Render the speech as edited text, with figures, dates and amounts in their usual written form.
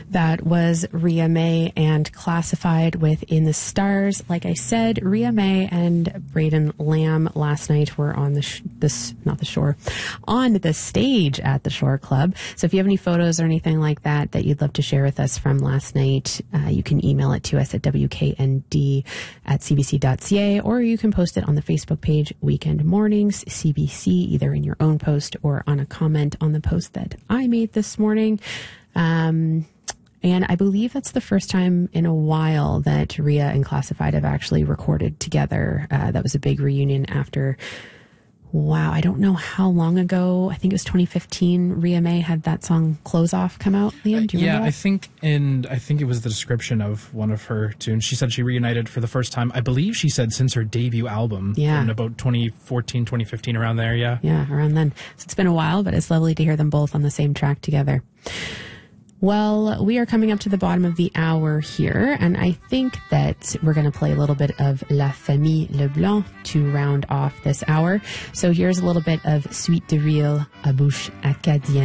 That was Ria May and Classified with In the Stars. Like I said, Ria May and Braden Lamb last night were on on the stage at the Shore Club. So if you have any photos or anything like that you'd love to share with us from last night, you can email it to us at wknd@cbc.ca, or you can post it on the Facebook page Weekend Mornings CBC, either in your own post or on a comment on the post that I made this morning. And I believe that's the first time in a while that Ria and Classified have actually recorded together. That was a big reunion after, I don't know how long ago. I think it was 2015. Ria May had that song Close Off come out. Liam, do you remember that? I think it was the description of one of her tunes. She said she reunited for the first time, I believe she said, since her debut album in about 2014, 2015, around there, yeah. Yeah, around then. So it's been a while, but it's lovely to hear them both on the same track together. Well, we are coming up to the bottom of the hour here, and I think that we're going to play a little bit of La Famille Leblanc to round off this hour. So here's a little bit of Suite de Rille à Bouche Acadienne.